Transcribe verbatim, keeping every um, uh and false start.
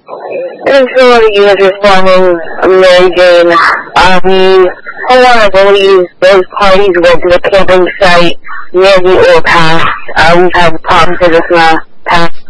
Thanks for all you guys responding, Mary Jane. Um, I want to believe those parties went to the camping site near the overpass. Uh, we've had problems with this in the past.